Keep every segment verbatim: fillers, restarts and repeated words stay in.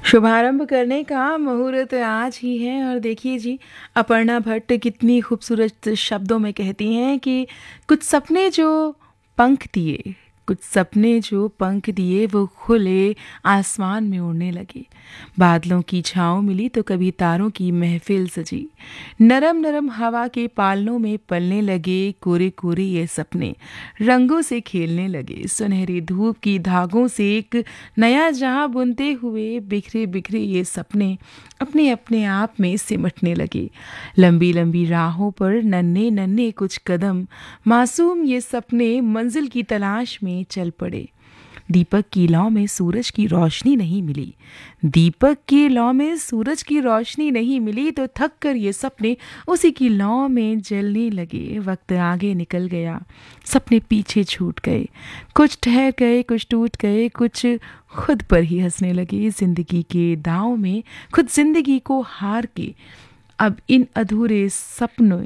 शुभारंभ करने का मुहूर्त आज ही है। और देखिए जी, अपर्णा भट्ट कितनी खूबसूरत शब्दों में कहती हैं कि कुछ सपने जो पंख दिए, कुछ सपने जो पंख दिए वो खुले आसमान में उड़ने लगे। बादलों की छाँव मिली तो कभी तारों की महफिल सजी। नरम नरम हवा के पालनों में पलने लगे कोरे कोरे ये सपने, रंगों से खेलने लगे। सुनहरी धूप की धागों से एक नया जहां बुनते हुए बिखरे बिखरे ये सपने अपने अपने आप में सिमटने लगे। लंबी लंबी राहों पर नन्हे नन्हे कुछ कदम, मासूम ये सपने मंजिल की तलाश में चल पड़े। दीपक की लौ में सूरज की रोशनी नहीं मिली, दीपक की लौ में सूरज की रोशनी नहीं मिली तो थक कर ये सपने उसी की लौ में जलने लगे। वक्त आगे निकल गया, सपने पीछे छूट गए, कुछ ठहर गए, कुछ टूट गए, कुछ खुद पर ही हंसने लगे। जिंदगी के दांव में खुद जिंदगी को हार के अब इन अधूरे सपनों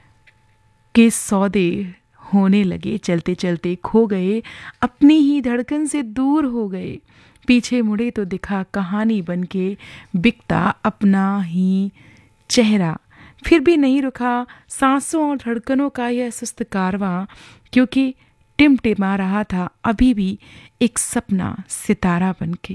के सौदे होने लगे। चलते चलते खो गए, अपनी ही धड़कन से दूर हो गए। पीछे मुड़े तो दिखा कहानी बनके बिकता अपना ही चेहरा। फिर भी नहीं रुका सांसों और धड़कनों का यह सुस्त कारवां, क्योंकि टिमटिमा रहा था अभी भी एक सपना सितारा बनके।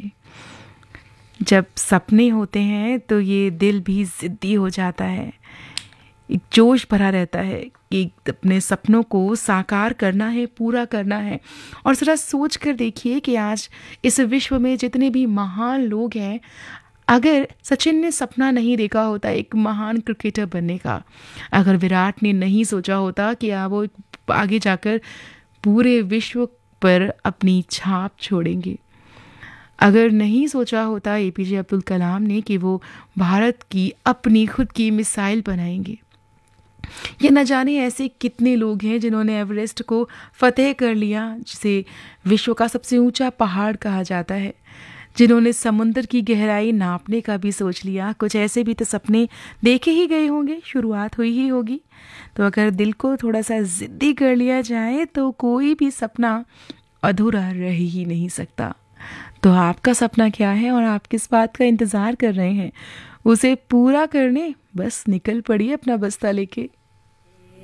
जब सपने होते हैं तो ये दिल भी जिद्दी हो जाता है, एक जोश भरा रहता है कि अपने सपनों को साकार करना है, पूरा करना है। और ज़रा सोच कर देखिए कि आज इस विश्व में जितने भी महान लोग हैं, अगर सचिन ने सपना नहीं देखा होता एक महान क्रिकेटर बनने का, अगर विराट ने नहीं सोचा होता कि आ वो आगे जाकर पूरे विश्व पर अपनी छाप छोड़ेंगे, अगर नहीं सोचा होता एपीजे अब्दुल कलाम ने कि वो भारत की अपनी खुद की मिसाइल बनाएंगे, ये न जाने ऐसे कितने लोग हैं जिन्होंने एवरेस्ट को फतेह कर लिया, जिसे विश्व का सबसे ऊंचा पहाड़ कहा जाता है, जिन्होंने समुद्र की गहराई नापने का भी सोच लिया। कुछ ऐसे भी तो सपने देखे ही गए होंगे, शुरुआत हुई ही होगी। तो अगर दिल को थोड़ा सा जिद्दी कर लिया जाए तो कोई भी सपना अधूरा रह ही नहीं सकता। तो आपका सपना क्या है और आप किस बात का इंतज़ार कर रहे हैं? उसे पूरा करने बस निकल पड़िए अपना बस्ता लेके।